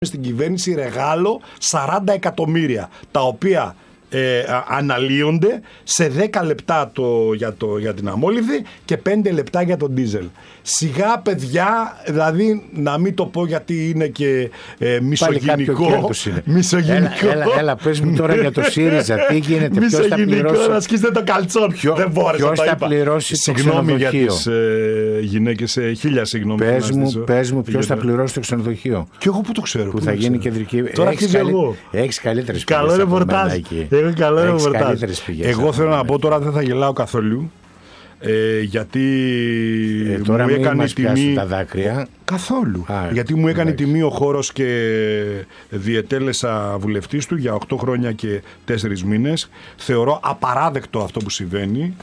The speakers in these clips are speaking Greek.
στην κυβέρνηση ρεγάλο 40 εκατομμύρια, τα οποία αναλύονται σε 10 λεπτά για την αμόλυβδη και 5 λεπτά για τον ντίζελ. Σιγά παιδιά, δηλαδή να μην το πω γιατί είναι και μισογενικό. Έλα, πες μου τώρα για το ΣΥΡΙΖΑ, τι γίνεται, ποιος θα πληρώσει. Να σκίσετε το καλτσόν. Δεν μπόρεσα, ποιος θα πληρώσει το ξενοδοχείο. Για τις γυναίκες, 1000 συγγνώμη. Πες μου ποιος θα πληρώσει το ξενοδοχείο. Και εγώ που το ξέρω. Που θα γίνει κεντρική. Τώρα αρχίζω εγώ. Έχεις καλύτερες πηγές. Καλό ρεπορτάζ. Εγώ θέλω να πω τώρα, δεν θα γελάω καθόλου. Γιατί τώρα μου έκανε τιμή τα δάκρυα. Καθόλου. Γιατί μου έκανε τιμή ο χώρος και διετέλεσα βουλευτής του για 8 χρόνια και 4 μήνες. Θεωρώ απαράδεκτο αυτό που συμβαίνει.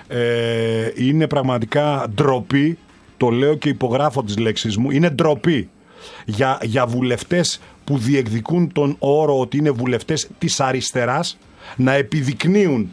Είναι πραγματικά ντροπή. Το λέω και υπογράφω τις λέξεις μου. Είναι ντροπή για βουλευτές που διεκδικούν τον όρο ότι είναι βουλευτές της αριστεράς να επιδεικνύουν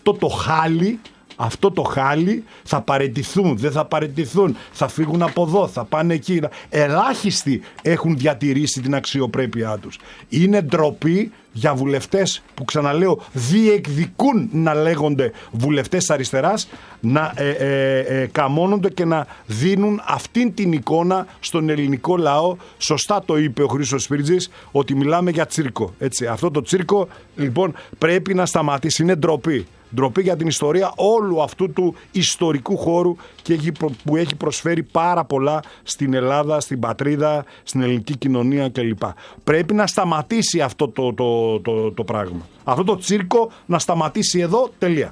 αυτό το χάλι, θα παραιτηθούν, δεν θα παραιτηθούν, θα φύγουν από εδώ, θα πάνε εκεί. Ελάχιστοι έχουν διατηρήσει την αξιοπρέπειά τους. Είναι ντροπή για βουλευτές που, ξαναλέω, διεκδικούν να λέγονται βουλευτές αριστεράς, να καμώνονται και να δίνουν αυτήν την εικόνα στον ελληνικό λαό. Σωστά το είπε ο Χρήστος Σπίρτζης, ότι μιλάμε για τσίρκο. Έτσι, αυτό το τσίρκο λοιπόν πρέπει να σταματήσει. Είναι ντροπή. Ντροπή για την ιστορία όλου αυτού του ιστορικού χώρου που έχει προσφέρει πάρα πολλά στην Ελλάδα, στην πατρίδα, στην ελληνική κοινωνία κλπ. Πρέπει να σταματήσει αυτό το πράγμα. Αυτό το τσίρκο να σταματήσει εδώ, τελεία.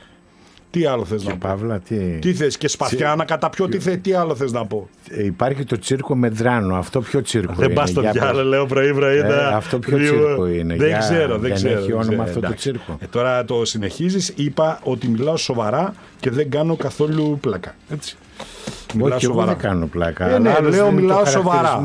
Τι άλλο θες να πω? Παύλα, τι θες, και σπαθιάνα κατά ποιο, τι άλλο θες να πω? Υπάρχει το τσίρκο Μετράνο. Αυτό ποιο τσίρκο δεν είναι? Δεν πας στο διάλογο, λέω πρωί. Αυτό ποιο τσίρκο είναι? Δεν ξέρω. Έχει όνομα αυτό το τσίρκο. Τώρα το συνεχίζεις. Είπα ότι μιλάω σοβαρά και δεν κάνω καθόλου πλάκα. Έτσι. Όχι, εγώ δεν κάνω πλάκα. Λέω μιλάω σοβαρά.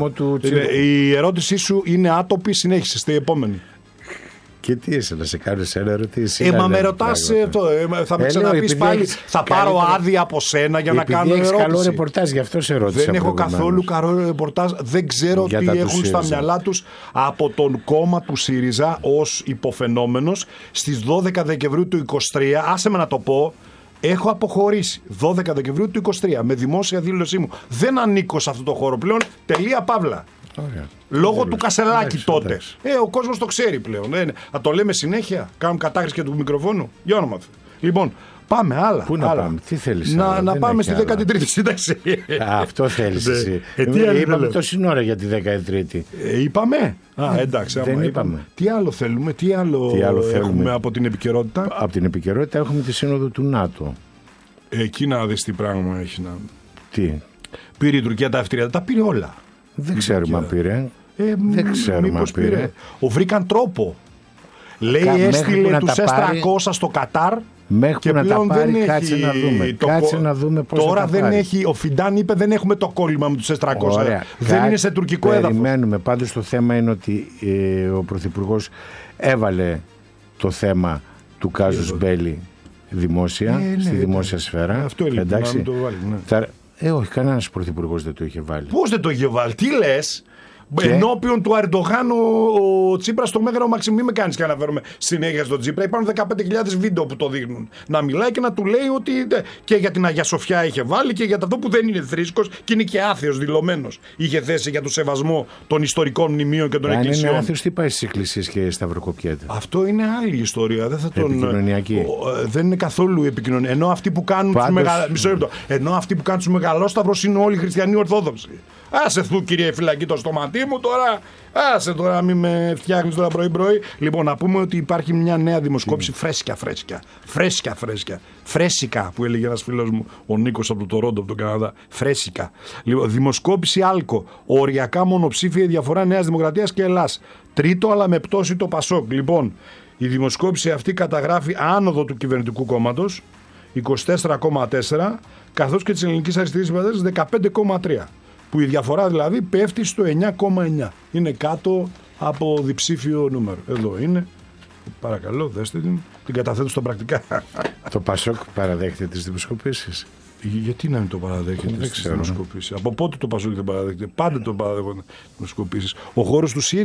Η ερώτησή σου είναι άτοπη, συνέχισε στη επόμενη. Και τι είσαι, να σε κάνω ένα ερωτήσει? Μα με ρωτάς, θα με ξαναπείς πάλι, θα πάρω άδεια από σένα για να κάνω ερώτηση. Έχεις καλό ρεπορτάζ, γι' αυτό σε ρώτησα. Δεν έχω καθόλου καλό ρεπορτάζ, δεν ξέρω τι έχουν στα μυαλά τους από τον κόμμα του ΣΥΡΙΖΑ ως υποφαινόμενος. Στις 12 Δεκεμβρίου του 23, άσε με να το πω, έχω αποχωρήσει 12 Δεκεμβρίου του 23 με δημόσια δήλωσή μου. Δεν ανήκω σε αυτό το χώρο πλέον, τελεία παύλα. Λόγω του Κασελάκη τότε. Ο κόσμος το ξέρει πλέον. Θα το λέμε συνέχεια. Κάνουμε κατάχρηση και του μικροφόνου. Για όνομα του. Λοιπόν, πάμε άλλα. Πού να πάμε, τι θέλεις? Να πάμε στη 13η σύνταξη. Αυτό θέλεις εσύ. Είπαμε τόση ώρα για τη 13η. Είπαμε. Εντάξει. Δεν είπαμε. Τι άλλο θέλουμε, τι άλλο έχουμε από την επικαιρότητα? Από την επικαιρότητα έχουμε τη σύνοδο του ΝΑΤΟ. Εκεί να δεις τι πράγμα έχει να. Τι? Πήρε η Τουρκία τα F-30, τα πήρε όλα. Δεν ξέρουμε αν πήρε. Δεν ξέρουμε αν πήρε. Βρήκαν τρόπο. Λέει έστειλε τους S-300 στο Κατάρ. Μέχρι να τα πάρει, κάτσε να δούμε πώς τώρα θα τα δεν πάρει. Έχει, ο Φιντάν είπε δεν έχουμε το κόλλημα με τους S-300. Δεν είναι σε τουρκικό έδαφος. Περιμένουμε. Πάντως το θέμα είναι ότι ο Πρωθυπουργός έβαλε το θέμα του κάζους Μπέλη δημόσια, στη δημόσια σφαίρα. Αυτό έλεγε, να το βάλει. Όχι, κανένας πρωθυπουργός δεν το είχε βάλει. Πώς δεν το είχε βάλει, τι λες? Ενώπιον του Ερντογάν ο Τσίπρας στο Μέγαρο Μαξίμου. Μην με κάνεις και αναφέρομαι συνέχεια στον Τσίπρα. Υπάρχουν 15.000 βίντεο που το δείχνουν. Να μιλάει και να του λέει ότι και για την Αγία Σοφιά είχε βάλει και για αυτό που δεν είναι θρήσκος και είναι και άθεος δηλωμένος. Είχε θέση για το σεβασμό των ιστορικών μνημείων και των εκκλησιών. Αν είναι άθεος, τι πάει στις εκκλησίες και σταυροκοπιέται? Αυτό είναι άλλη ιστορία. Δεν θα τον. Επικοινωνιακή. Δεν είναι καθόλου επικοινωνία. Ενώ αυτοί που κάνουν τους μεγαλόσταυρους είναι όλοι χριστιανοί Ορθόδοξοι. Άσε του, κύριε φυλακή, το στοματί μου τώρα. Άσε τώρα, μην με φτιάχνεις τώρα πρωί-πρωί. Λοιπόν, να πούμε ότι υπάρχει μια νέα δημοσκόπηση φρέσικα που έλεγε ένας φίλος μου, ο Νίκος από το Τορόντο, από τον Καναδά. Φρέσικα. Λοιπόν, δημοσκόπηση Άλκο. Οριακά μονοψήφια διαφορά Νέας Δημοκρατίας και Ελλάς. Τρίτο, αλλά με πτώση το Πασόκ. Λοιπόν, η δημοσκόπηση αυτή καταγράφει άνοδο του κυβερνητικού κόμματος 24,4, καθώς και της Ελληνικής Αριστερής Συμπατίας 15,3. Που η διαφορά δηλαδή πέφτει στο 9,9. Είναι κάτω από διψήφιο νούμερο. Εδώ είναι. Παρακαλώ, δέστε την καταθέτω στα πρακτικά. Το Πασόκ παραδέχεται τις δημοσκοπήσεις? Γιατί να μην το παραδέχεται τις δημοσκοπήσεις? Από πότε το Πασόκ δεν παραδέχεται? Πάντα το παραδέχονται τις δημοσκοπήσεις. Ο χώρος του ΣΥΡΙΖΑ